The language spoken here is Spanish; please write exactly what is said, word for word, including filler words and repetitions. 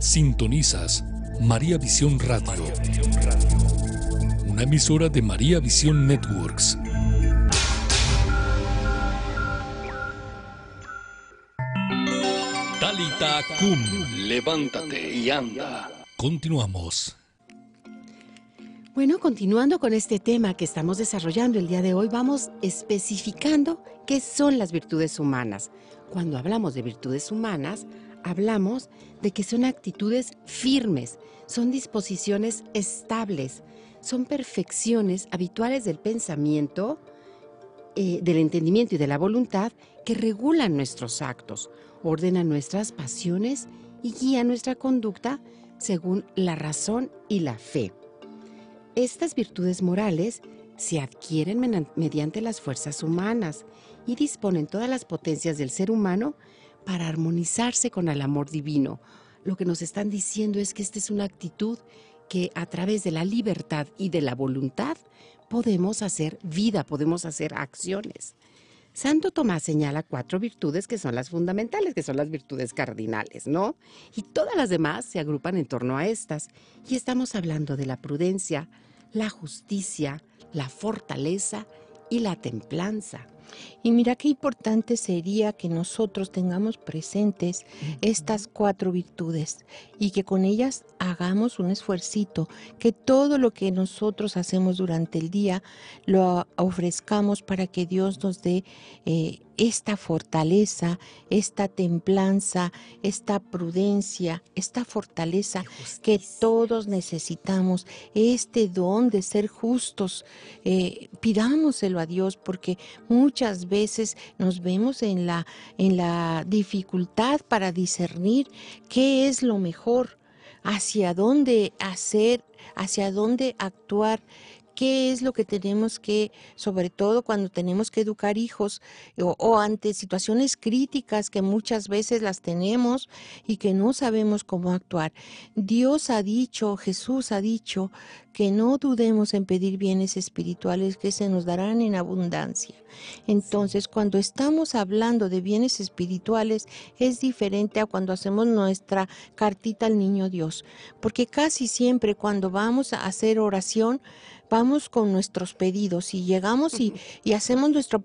Sintonizas María Visión Radio, una emisora de María Visión Networks. Talita Kum, levántate y anda. Continuamos. Bueno, continuando con este tema que estamos desarrollando el día de hoy, vamos especificando qué son las virtudes humanas. Cuando hablamos de virtudes humanas, hablamos de que son actitudes firmes, son disposiciones estables, son perfecciones habituales del pensamiento, eh, del entendimiento y de la voluntad que regulan nuestros actos, ordenan nuestras pasiones y guían nuestra conducta según la razón y la fe. Estas virtudes morales se adquieren mediante las fuerzas humanas y disponen todas las potencias del ser humano para armonizarse con el amor divino. Lo que nos están diciendo es que esta es una actitud que a través de la libertad y de la voluntad podemos hacer vida, podemos hacer acciones. Santo Tomás señala cuatro virtudes que son las fundamentales, que son las virtudes cardinales, ¿no? Y todas las demás se agrupan en torno a estas. Y estamos hablando de la prudencia, la justicia, la fortaleza y la templanza. Y mira qué importante sería que nosotros tengamos presentes estas cuatro virtudes y que con ellas hagamos un esfuercito, que todo lo que nosotros hacemos durante el día lo ofrezcamos para que Dios nos dé eh, esta fortaleza, esta templanza, esta prudencia, esta fortaleza que todos necesitamos, este don de ser justos. Eh, pidámoselo a Dios porque muchas veces nos vemos en la, en la dificultad para discernir qué es lo mejor, hacia dónde hacer, hacia dónde actuar. ¿Qué es lo que tenemos que, sobre todo cuando tenemos que educar hijos o, o ante situaciones críticas que muchas veces las tenemos y que no sabemos cómo actuar? Dios ha dicho, Jesús ha dicho que no dudemos en pedir bienes espirituales que se nos darán en abundancia. Entonces, cuando estamos hablando de bienes espirituales es diferente a cuando hacemos nuestra cartita al niño Dios, porque casi siempre cuando vamos a hacer oración, vamos con nuestros pedidos y llegamos y, y hacemos nuestro pedido